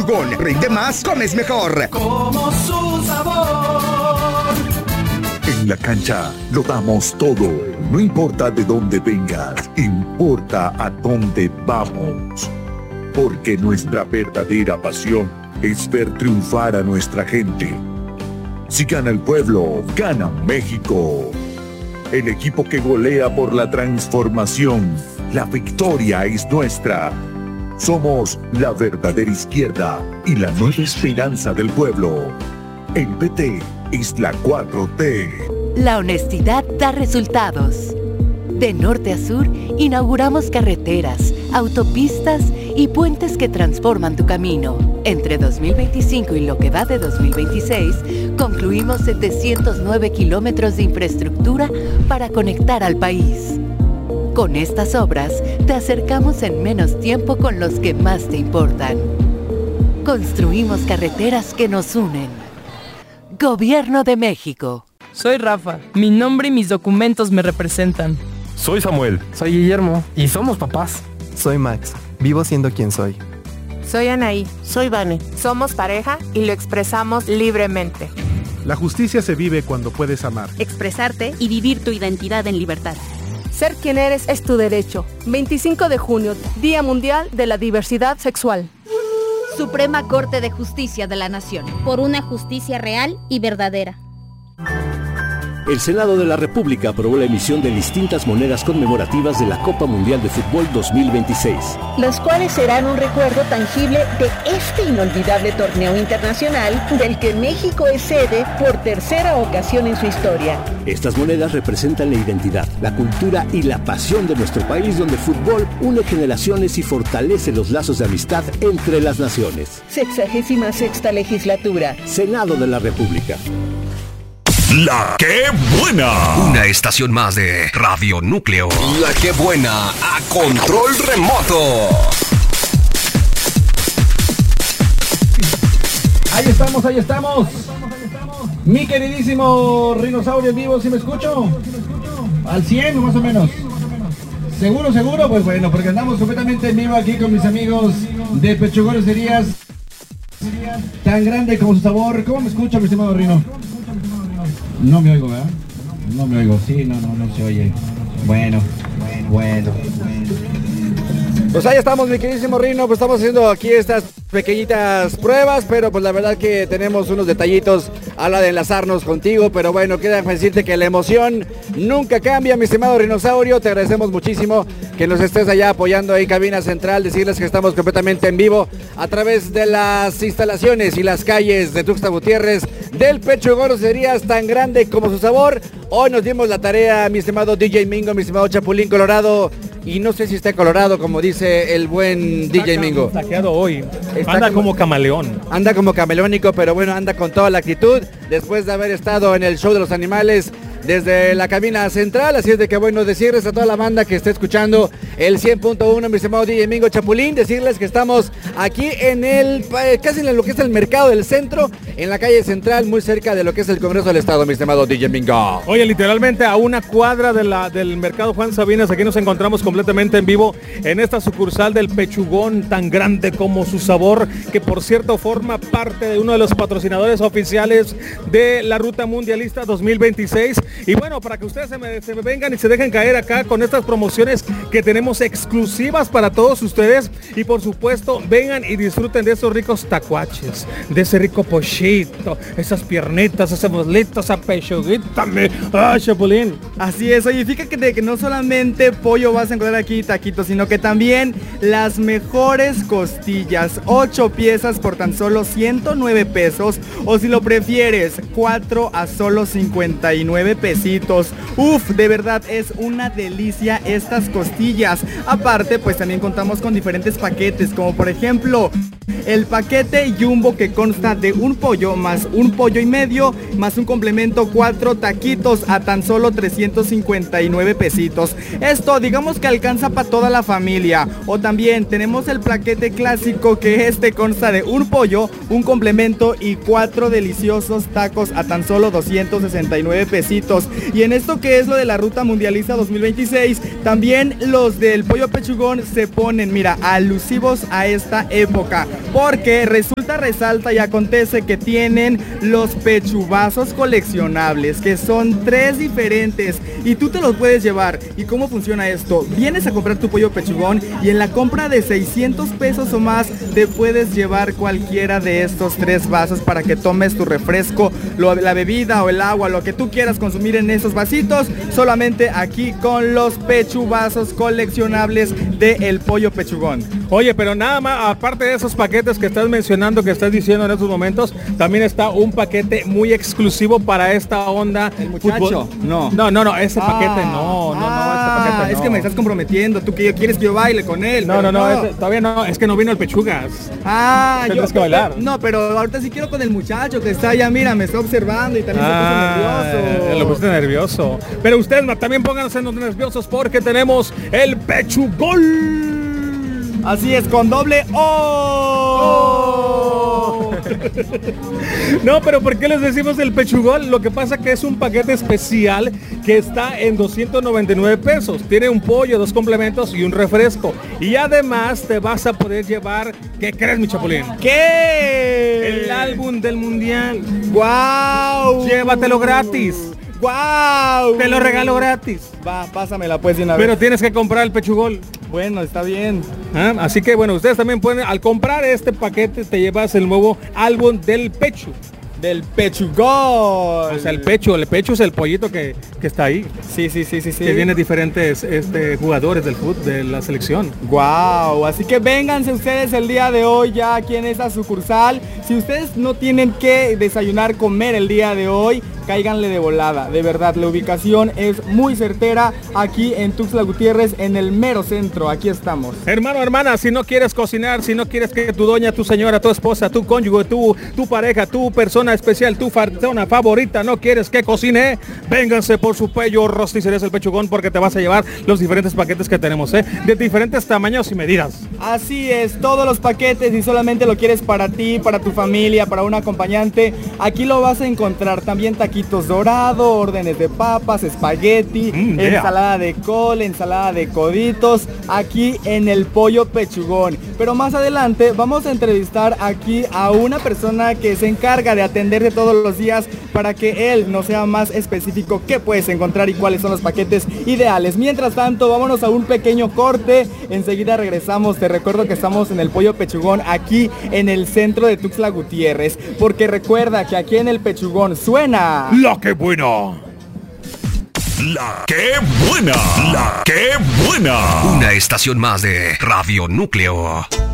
Pechugón. Rinde más, comes mejor. Como su sabor. En la cancha lo damos todo. No importa de dónde vengas, importa a dónde vamos. Porque nuestra verdadera pasión es ver triunfar a nuestra gente. Si gana el pueblo, gana México. El equipo que golea por la transformación. La victoria es nuestra. Somos la verdadera izquierda y la nueva esperanza del pueblo. El PT es la 4T. La honestidad da resultados. De norte a sur, inauguramos carreteras, autopistas y puentes que transforman tu camino. Entre 2025 y lo que va de 2026, concluimos 709 kilómetros de infraestructura para conectar al país. Con estas obras, te acercamos en menos tiempo con los que más te importan. Construimos carreteras que nos unen. Gobierno de México. Soy Rafa. Mi nombre y mis documentos me representan. Soy Samuel. Soy Guillermo. Y somos papás. Soy Max. Vivo siendo quien soy. Soy Anaí. Soy Vane. Somos pareja y lo expresamos libremente. La justicia se vive cuando puedes amar, expresarte y vivir tu identidad en libertad. Ser quien eres es tu derecho. 25 de junio, Día Mundial de la Diversidad Sexual. Suprema Corte de Justicia de la Nación. Por una justicia real y verdadera. El Senado de la República aprobó la emisión de distintas monedas conmemorativas de la Copa Mundial de Fútbol 2026. Las cuales serán un recuerdo tangible de este inolvidable torneo internacional del que México es sede por tercera ocasión en su historia. Estas monedas representan la identidad, la cultura y la pasión de nuestro país, donde el fútbol une generaciones y fortalece los lazos de amistad entre las naciones. 66ª legislatura. Senado de la República. La que buena. Una estación más de Radio Núcleo. La que buena a control remoto. Ahí estamos, ahí estamos. Mi queridísimo Rinosaurio en vivo, ¿sí me escucho? Al 100 más o menos. ¿Seguro, seguro? Pues bueno, porque andamos completamente en vivo aquí con mis amigos de Pechugón Cerías. Tan grande como su sabor. ¿Cómo me escucha, mi estimado Rino? No me oigo, ¿verdad? No me oigo, sí, no se oye. Bueno. Pues ahí estamos, mi queridísimo Rino, pues estamos haciendo aquí estas pequeñitas pruebas, pero pues la verdad que tenemos unos detallitos a la de enlazarnos contigo, pero bueno, queda decirte que la emoción nunca cambia, mi estimado Rinosaurio, te agradecemos muchísimo que nos estés allá apoyando ahí en Cabina Central, decirles que estamos completamente en vivo a través de las instalaciones y las calles de Tuxtla Gutiérrez, del Pechugón Cerías, tan grande como su sabor. Hoy nos dimos la tarea, mi estimado DJ Mingo, mi estimado Chapulín Colorado, y no sé si está colorado, como dice el buen DJ Mingo. Está taqueado hoy. Anda como camaleón. Anda como camaleónico, pero bueno, anda con toda la actitud, después de haber estado en el show de los animales desde la cabina central, así es de que bueno, decirles a toda la banda que está escuchando el 100.1, mi estimado DJ Mingo Chapulín, decirles que estamos aquí en casi en lo que es el mercado del centro, en la calle central, muy cerca de lo que es el Congreso del Estado, mi estimado DJ Mingo. Oye, literalmente a una cuadra del mercado Juan Sabinas, aquí nos encontramos completamente en vivo en esta sucursal del Pechugón, tan grande como su sabor, que por cierto forma parte de uno de los patrocinadores oficiales de la Ruta Mundialista 2026. Y bueno, para que ustedes se me vengan y se dejen caer acá con estas promociones que tenemos exclusivas para todos ustedes. Y por supuesto, vengan y disfruten de esos ricos tacuaches, de ese rico pochito, esas piernitas, ese boslito, esa pechuguita. ¡Ah, Chapulín! Así es, oye, fíjate que no solamente pollo vas a encontrar aquí, taquitos, sino que también las mejores costillas. 8 piezas por tan solo 109 pesos. O si lo prefieres, 4 a solo 59 pesitos. Uf, de verdad es una delicia estas costillas. Aparte, pues también contamos con diferentes paquetes, como por ejemplo el paquete Jumbo, que consta de un pollo más un pollo y medio, más un complemento 4 taquitos a tan solo 359 pesitos. Esto digamos que alcanza para toda la familia. O también tenemos el paquete clásico, que consta de un pollo, un complemento y 4 deliciosos tacos a tan solo 269 pesitos. Y en esto que es lo de la Ruta Mundialista 2026, también los del Pollo Pechugón se ponen, mira, alusivos a esta época. porque resalta y acontece que tienen los pechugazos coleccionables, que son 3 diferentes y tú te los puedes llevar. ¿Y cómo funciona esto? Vienes a comprar tu pollo pechugón y en la compra de 600 pesos o más te puedes llevar cualquiera de estos 3 vasos para que tomes tu refresco, la bebida o el agua, lo que tú quieras consumir en esos vasitos, solamente aquí con los pechugazos coleccionables de El Pollo Pechugón. Oye, pero nada más, aparte de esos paquetes que estás mencionando, que estás diciendo en estos momentos, también está un paquete muy exclusivo para esta onda. ¿El muchacho? No, ese paquete no, ese paquete no. Es que me estás comprometiendo, tú que quieres que yo baile con él. No, todavía no, es que no vino el Pechugas. Tendrás que bailar. No, pero ahorita sí quiero con el muchacho que está allá, mira, me está observando y también se puso nervioso. Lo puse nervioso. Pero ustedes también pónganse nerviosos porque tenemos el Pechugol. Así es, con doble O. No, pero ¿por qué les decimos el Pechugol? Lo que pasa que es un paquete especial que está en 299 pesos. Tiene un pollo, 2 complementos y un refresco. Y además te vas a poder llevar, ¿qué crees, mi chapulín? ¿Qué? El álbum del mundial. ¡Guau! Llévatelo gratis. ¡Guau! Te lo regalo gratis. Va, pásamela pues de una vez. Pero tienes que comprar el Pechugol. Bueno, está bien. Así que bueno, ustedes también pueden, al comprar este paquete te llevas el nuevo álbum del Pechu. Del Pechugol. O sea, el pecho es el pollito que está ahí. Sí. Que viene diferentes jugadores del fútbol, de la selección. Wow, así que vénganse ustedes el día de hoy ya aquí en esta sucursal. Si ustedes no tienen que desayunar, comer el día de hoy, cáiganle de volada. De verdad, la ubicación es muy certera aquí en Tuxtla Gutiérrez, en el mero centro. Aquí estamos. Hermano, hermana, si no quieres cocinar, si no quieres que tu doña, tu señora, tu esposa, tu cónyuge, tu pareja, tu persona especial, tu persona favorita, no quieres que cocine, vénganse por su pollo rosticerías El Pechugón, porque te vas a llevar los diferentes paquetes que tenemos, de diferentes tamaños y medidas. Así es, todos los paquetes, y solamente lo quieres para ti, para tu familia, para un acompañante, aquí lo vas a encontrar. También taquitos dorados, órdenes de papas, espagueti, ensalada de col, ensalada de coditos, aquí en El Pollo Pechugón. Pero más adelante vamos a entrevistar aquí a una persona que se encarga de atenderte todos los días para que él nos sea más específico qué puedes encontrar y cuáles son los paquetes ideales. Mientras tanto, vámonos a un pequeño corte, enseguida regresamos. Te recuerdo que estamos en El Pollo Pechugón, aquí en el centro de Tuxtla Gutiérrez, porque recuerda que aquí en El Pechugón suena La que buena. La que buena. La que buena. Una estación más de Radio Núcleo.